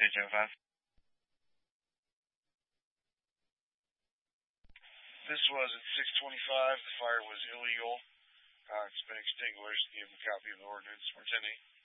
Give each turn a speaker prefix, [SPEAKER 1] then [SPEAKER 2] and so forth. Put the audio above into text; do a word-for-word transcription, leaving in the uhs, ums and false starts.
[SPEAKER 1] Stage oh five.
[SPEAKER 2] This was at six twenty-five. The fire was illegal. Uh, it's been extinguished. Give him a copy of the ordinance. Martini.